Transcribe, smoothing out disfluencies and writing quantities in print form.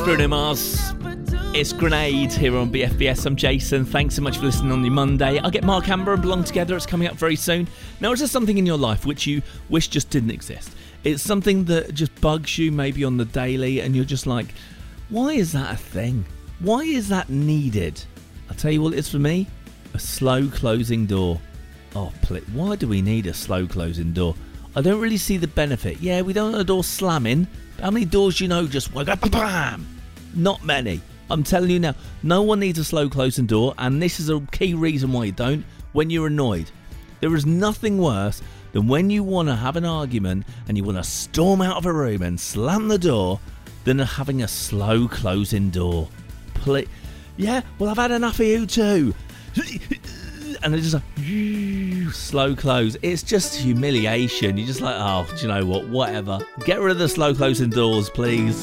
Bruno Mars. It's Grenade here on BFBS. I'm Jason. Thanks so much for listening on your Monday. I'll get Mark Amber and Belong Together. It's coming up very soon. Now, is there something in your life which you wish just didn't exist? It's something that just bugs you maybe on the daily and you're just like, why is that a thing? Why is that needed? I'll tell you what it is for me. A slow closing door. Oh, why do we need a slow closing door? I don't really see the benefit. Yeah, we don't want a door slamming. How many doors do you know just go bam? Not many. I'm telling you now, no one needs a slow closing door, and this is a key reason why you don't. When you're annoyed. There is nothing worse than when you want to have an argument and you want to storm out of a room and slam the door than having a slow closing door. Yeah, well, I've had enough of you too. And it's just like, slow close. It's just humiliation. You're just like, oh, do you know what? Whatever. Get rid of the slow closing doors, please.